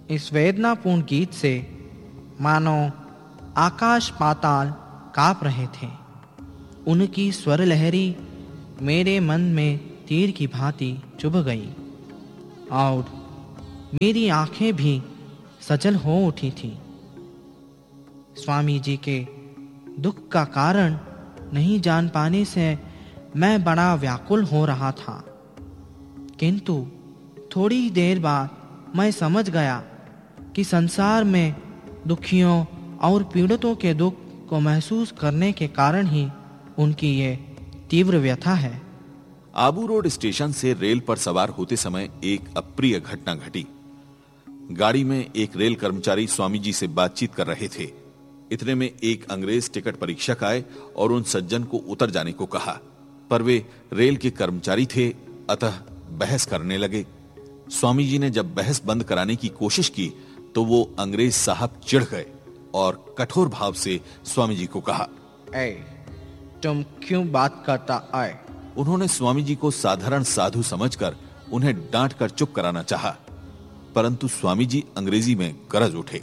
इस वेदनापूर्ण गीत से मानो आकाश पाताल कांप रहे थे। उनकी स्वर लहरी मेरे मन में तीर की भांति चुभ गई और मेरी आंखें भी सजल हो उठी थी। स्वामी जी के दुख का कारण नहीं जान पाने से मैं बड़ा व्याकुल हो रहा था, किंतु थोड़ी देर बाद मैं समझ गया कि संसार में दुखियों और पीड़ितों के दुख को महसूस करने के कारण ही उनकी ये तीव्र व्यथा है। आबू रोड स्टेशन से रेल पर सवार होते समय एक अप्रिय घटना घटी। गाड़ी में एक रेल कर्मचारी स्वामी जी से बातचीत कर रहे थे। इतने में एक अंग्रेज टिकट परीक्षक आए और उन सज्जन को उतर जाने को कहा, पर वे रेल के कर्मचारी थे, अतः बहस करने लगे। स्वामी जी ने जब बहस बंद कराने की कोशिश की तो वो अंग्रेज साहब चिढ़ गए और कठोर भाव से स्वामी जी को कहा, तुम क्यों बात करता आए? उन्होंने स्वामी जी को साधारण साधु समझकर उन्हें डांट कर चुप कराना चाहा, परंतु स्वामी जी अंग्रेजी में गरज उठे।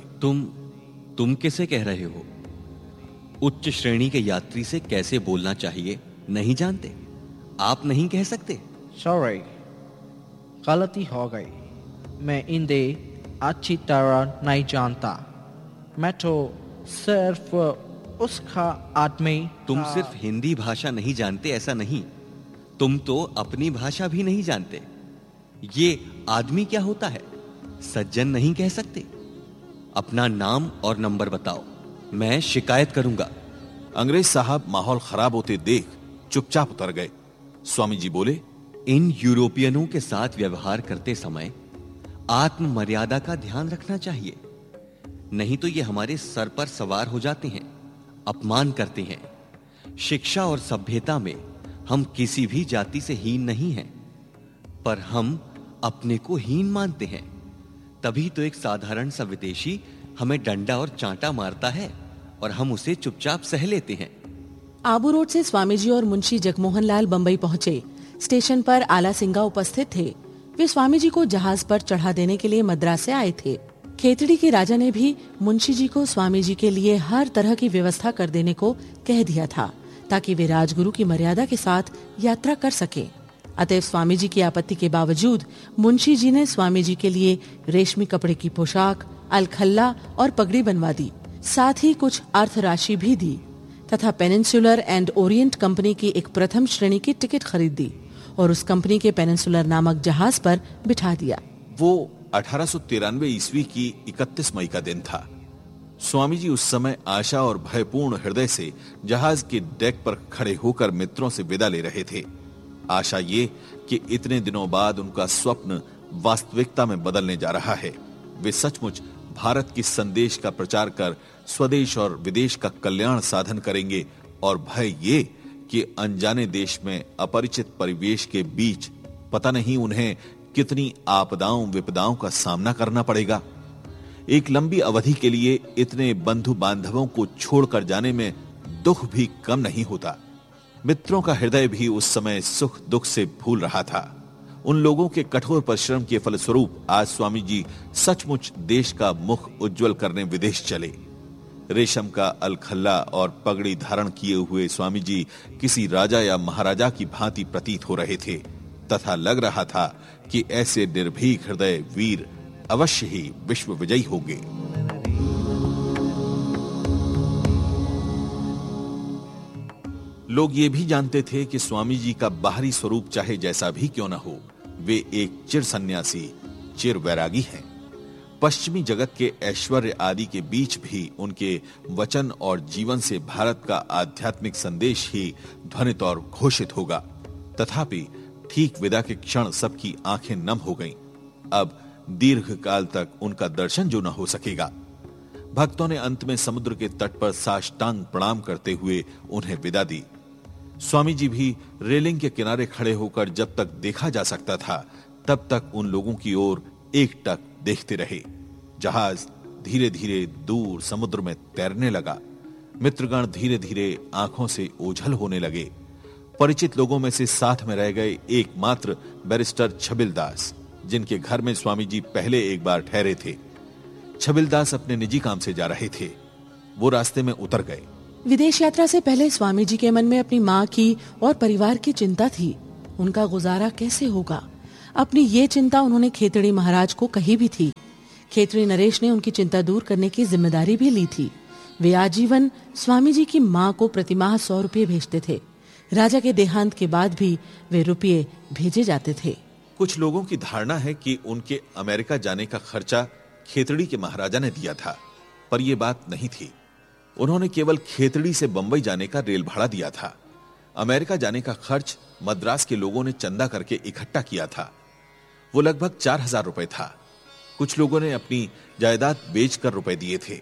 तुम किसे कह रहे हो? उच्च श्रेणी के यात्री से कैसे बोलना चाहिए नहीं जानते? आप नहीं कह सकते? सॉरी, गलती हो गई। मैं हिंदी अच्छी तरह नहीं जानता। मैं तो सिर्फ उसका आदमी। तुम सिर्फ हिंदी भाषा नहीं जानते ऐसा नहीं, तुम तो अपनी भाषा भी नहीं जानते। ये आदमी क्या होता है सज्जन नहीं कह सकते? अपना नाम और नंबर बताओ, मैं शिकायत करूंगा। अंग्रेज साहब माहौल खराब होते देख चुपचाप उतर गए। स्वामी जी बोले, इन यूरोपियनों के साथ व्यवहार करते समय आत्म मर्यादा का ध्यान रखना चाहिए, नहीं तो ये हमारे सर पर सवार हो जाते हैं, अपमान करते हैं। शिक्षा और सभ्यता में हम किसी भी जाति से हीन नहीं हैं, पर हम अपने को हीन मानते हैं। तभी तो एक साधारण सा विदेशी हमें डंडा और चांटा मारता है और हम उसे चुपचाप सह लेते हैं। आबू रोड से स्वामी जी और मुंशी जगमोहन लाल बंबई पहुंचे। स्टेशन पर आला सिंगा उपस्थित थे। वे स्वामी जी को जहाज पर चढ़ा देने के लिए मद्रास से आए थे। खेतड़ी के राजा ने भी मुंशी जी को स्वामी जी के लिए हर तरह की व्यवस्था कर देने को कह दिया था, ताकि वे राजगुरु की मर्यादा के साथ यात्रा कर सके। अतएव स्वामी जी की आपत्ति के बावजूद मुंशी जी ने स्वामी जी के लिए रेशमी कपड़े की पोशाक, अलखल्ला और पगड़ी बनवा दी। साथ ही कुछ अर्थ राशि भी दी तथा पेनिनसुलर एंड ओरिएंट कंपनी की एक प्रथम श्रेणी की टिकट खरीद दी और उस कंपनी के पेनिनसुलर नामक जहाज पर बिठा दिया। वो 1893 ईस्वी की 31 मई का दिन था। स्वामी जी उस समय आशा और भयपूर्ण हृदय से जहाज के डेक पर खड़े होकर मित्रों से विदा ले रहे थे। आशा ये कि इतने दिनों बाद उनका स्वप्न वास्तविकता में बदलने जा रहा है। वे सचमुच भारत की संदेश का प्रचार कर स्वदेश और विदेश का कल्याण साधन करेंगे, और भय ये कि अनजाने देश में अपरिचित परिवेश के बीच पता नहीं उन्हें कितनी आपदाओं विपदाओं का सामना करना पड़ेगा। एक लंबी अवधि के लिए इतने बंधु बांधवों को छोड़कर जाने में दुख भी कम नहीं होता। मित्रों का हृदय भी उस समय सुख दुख से भूल रहा था। उन लोगों के कठोर परिश्रम के फलस्वरूप आज स्वामी जी सचमुच देश का मुख उज्जवल करने विदेश चले। रेशम का अलखल्ला और पगड़ी धारण किए हुए स्वामी जी किसी राजा या महाराजा की भांति प्रतीत हो रहे थे, तथा लग रहा था कि ऐसे निर्भीक हृदय वीर अवश्य ही विश्व विजयी होंगे। लोग ये भी जानते थे कि स्वामी जी का बाहरी स्वरूप चाहे जैसा भी क्यों न हो, वे एक चिर सन्यासी, चिर वैरागी हैं। पश्चिमी जगत के ऐश्वर्य आदि के बीच भी उनके वचन और जीवन से भारत का आध्यात्मिक संदेश ही ध्वनित और घोषित होगा। तथापि ठीक विदा के क्षण सबकी आंखें नम हो गईं। अब दीर्घ काल तक उनका दर्शन जो न हो सकेगा। भक्तों ने अंत में समुद्र के तट पर साष्टांग प्रणाम करते हुए उन्हें विदा दी। स्वामी जी भी रेलिंग के किनारे खड़े होकर जब तक देखा जा सकता था तब तक उन लोगों की ओर एकटक देखते रहे। जहाज धीरे धीरे दूर समुद्र में तैरने लगा। मित्रगण धीरे धीरे आंखों से ओझल होने लगे। परिचित लोगों में से साथ में रह गए एकमात्र बैरिस्टर छबिलदास, जिनके घर में स्वामी जी पहले एक बार ठहरे थे। छबिलदास अपने निजी काम से जा रहे थे। वो रास्ते में उतर गए। विदेश यात्रा से पहले स्वामी जी के मन में अपनी माँ की और परिवार की चिंता थी। उनका गुजारा कैसे होगा, अपनी ये चिंता उन्होंने खेतड़ी महाराज को कही भी थी। खेतड़ी नरेश ने उनकी चिंता दूर करने की जिम्मेदारी भी ली थी। वे आजीवन स्वामी जी की माँ को प्रतिमाह 100 रुपये भेजते थे। राजा के देहांत के बाद भी वे रुपये भेजे जाते थे। कुछ लोगों की धारणा है कि उनके अमेरिका जाने का खर्चा खेतड़ी के महाराजा ने दिया था, पर यह बात नहीं थी। उन्होंने केवल खेतड़ी से बंबई जाने का रेल भाड़ा दिया था। अमेरिका जाने का खर्च मद्रास के लोगों ने चंदा करके इकट्ठा किया था। वो लगभग 4000 रुपए था। कुछ लोगों ने अपनी जायदाद बेचकर रुपए दिए थे।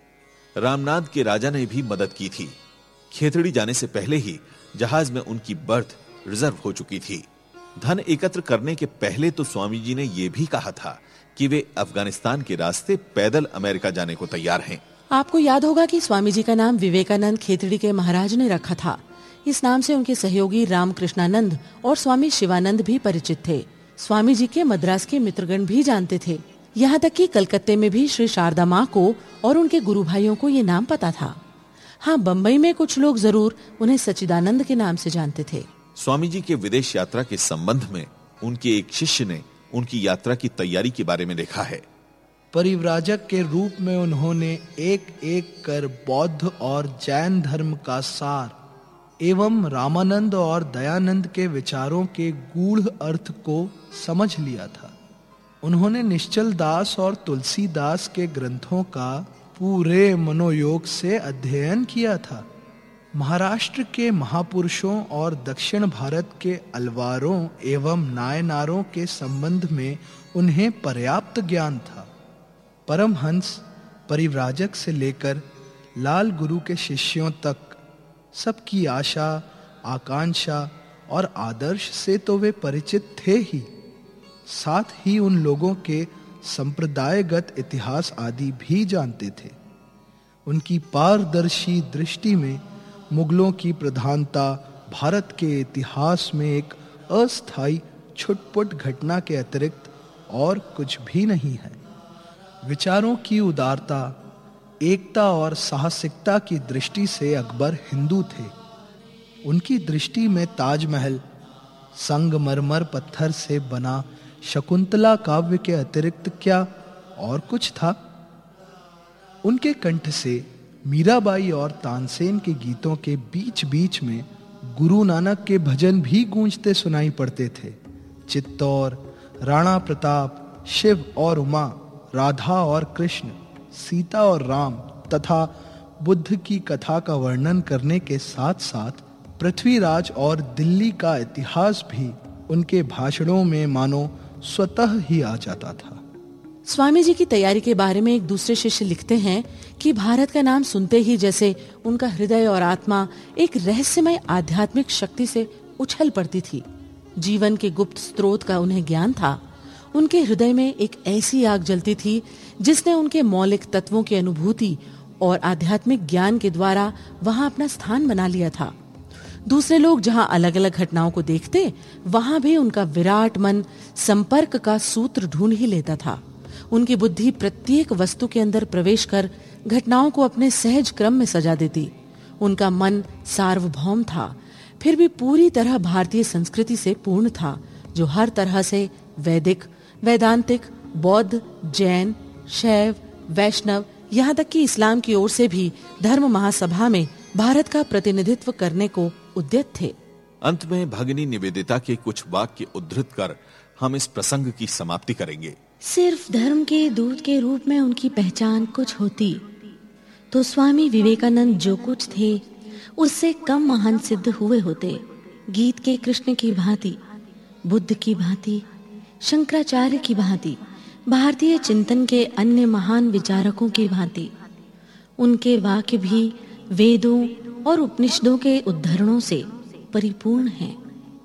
रामनाथ के राजा ने भी मदद की थी। खेतड़ी जाने से पहले ही जहाज में उनकी बर्थ रिजर्व हो चुकी थी। धन एकत्र करने के पहले तो स्वामी जी ने यह भी कहा था कि वे अफगानिस्तान के रास्ते पैदल अमेरिका जाने को तैयार हैं। आपको याद होगा कि स्वामी जी का नाम विवेकानंद खेतड़ी के महाराज ने रखा था। इस नाम से उनके सहयोगी रामकृष्णानंद और स्वामी शिवानंद भी परिचित थे। स्वामी जी के मद्रास के मित्रगण भी जानते थे। यहाँ तक कि कलकत्ते में भी श्री शारदा माँ को और उनके गुरु भाइयों को ये नाम पता था। हाँ, बम्बई में कुछ लोग जरूर उन्हें सच्चिदानंद के नाम से जानते थे। स्वामी जी के विदेश यात्रा के संबंध में उनके एक शिष्य ने उनकी यात्रा की तैयारी के बारे में लिखा है। परिव्राजक के रूप में उन्होंने एक एक कर बौद्ध और जैन धर्म का सार एवं रामानंद और दयानंद के विचारों के गूढ़ अर्थ को समझ लिया था। उन्होंने निश्चल दास और तुलसीदास के ग्रंथों का पूरे मनोयोग से अध्ययन किया था। महाराष्ट्र के महापुरुषों और दक्षिण भारत के अलवारों एवं नायनारों के संबंध में उन्हें पर्याप्त ज्ञान था। परमहंस परिव्राजक से लेकर लाल गुरु के शिष्यों तक सबकी आशा, आकांक्षा और आदर्श से तो वे परिचित थे ही, साथ ही उन लोगों के संप्रदायगत इतिहास आदि भी जानते थे। उनकी पारदर्शी दृष्टि में मुगलों की प्रधानता भारत के इतिहास में एक अस्थायी छुटपुट घटना के अतिरिक्त और कुछ भी नहीं है। विचारों की उदारता, एकता और साहसिकता की दृष्टि से अकबर हिंदू थे। उनकी दृष्टि में ताजमहल संगमरमर पत्थर से बना शकुंतला काव्य के अतिरिक्त क्या और कुछ था। उनके कंठ से मीराबाई और तानसेन के गीतों के बीच बीच में गुरु नानक के भजन भी गूंजते सुनाई पड़ते थे। चित्तौर, राणा प्रताप, शिव और उमा, राधा और कृष्ण, सीता और राम तथा बुद्ध की कथा का वर्णन करने के साथ साथ पृथ्वीराज और दिल्ली का इतिहास भी उनके भाषणों में मानो स्वतः ही आ जाता था। स्वामी जी की तैयारी के बारे में एक दूसरे शिष्य लिखते हैं कि भारत का नाम सुनते ही जैसे उनका हृदय और आत्मा एक रहस्यमय आध्यात्मिक शक्ति से उछल पड़ती थी। जीवन के गुप्त स्रोत का उन्हें ज्ञान था। उनके हृदय में एक ऐसी आग जलती थी जिसने उनके मौलिक तत्वों की अनुभूति और आध्यात्मिक ज्ञान के द्वारा वहां अपना स्थान बना लिया था। दूसरे लोग जहां अलग अलग घटनाओं को देखते, वहां भी उनका विराट मन संपर्क का सूत्र ढूंढ ही लेता था। उनकी बुद्धि प्रत्येक वस्तु के अंदर प्रवेश कर घटनाओं को अपने सहज क्रम में सजा देती। उनका मन सार्वभौम था, फिर भी पूरी तरह भारतीय संस्कृति से पूर्ण था, जो हर तरह से वैदिक, वेदांतिक, बौद्ध, जैन, शैव, वैष्णव, यहाँ तक कि इस्लाम की ओर से भी धर्म महासभा में भारत का प्रतिनिधित्व करने को उद्यत थे। अंत में भगिनी निवेदिता के कुछ वाक्य उद्धृत कर हम इस प्रसंग की समाप्ति करेंगे। सिर्फ धर्म के दूत के रूप में उनकी पहचान कुछ होती तो स्वामी विवेकानंद जो कुछ थे उससे कम महान सिद्ध हुए होते। गीत के कृष्ण की भांति, बुद्ध की भांति, शंकराचार्य की भांति, भारतीय चिंतन के अन्य महान विचारकों की भांति उनके वाक्य भी वेदों और उपनिषदों के उद्धरणों से परिपूर्ण हैं।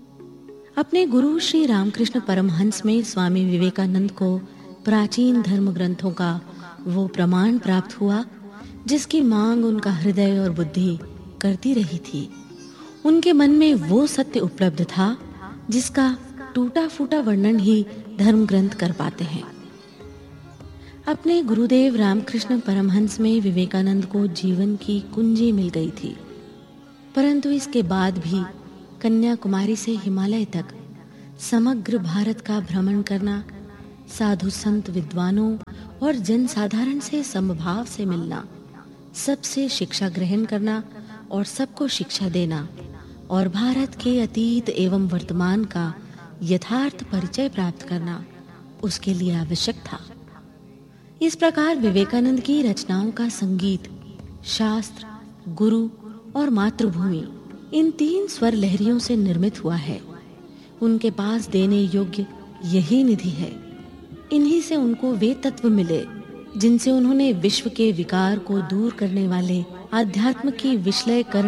अपने गुरु श्री रामकृष्ण परमहंस में स्वामी विवेकानंद को प्राचीन धर्म ग्रंथों का वो प्रमाण प्राप्त हुआ जिसकी मांग उनका हृदय और बुद्धि करती रही थी। उनके मन में वो सत्य उपलब्ध था जिसका टूटा फूटा वर्णन ही धर्म ग्रंथ कर पाते हैं। अपने गुरुदेव रामकृष्ण परमहंस में विवेकानंद को जीवन की कुंजी मिल गई थी, परंतु इसके बाद भी कन्याकुमारी से हिमालय तक समग्र भारत का भ्रमण करना, साधु संत विद्वानों और जनसाधारण से समभाव से मिलना, सबसे शिक्षा ग्रहण करना और सबको शिक्षा देना और भारत के अतीत एवं वर्तमान का यथार्थ परिचय प्राप्त करना उसके लिए आवश्यक था। इस प्रकार विवेकानंद की रचनाओं का संगीत, शास्त्र, गुरु और मातृभूमि इन 3 स्वर लहरियों से निर्मित हुआ है। उनके पास देने योग्य यही निधि है। इन्हीं से उनको वे तत्व मिले जिनसे उन्होंने विश्व के विकार को दूर करने वाले आध्यात्म की विश्लेषण